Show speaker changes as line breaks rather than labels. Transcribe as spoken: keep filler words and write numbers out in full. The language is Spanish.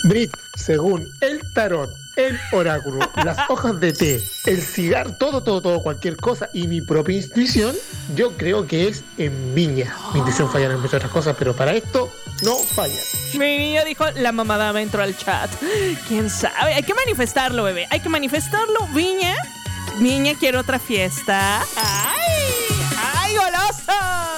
Brit, según el tarot, el oráculo, las hojas de té, el cigarro, todo, todo, todo, cualquier cosa y mi propia intuición, yo creo que es en Viña. Mi intuición falla en muchas otras cosas, pero para esto no falla.
Mi niño dijo, la mamadama entró al chat. ¿Quién sabe? Hay que manifestarlo, bebé. Hay que manifestarlo. Viña, Viña quiere otra fiesta. Ah.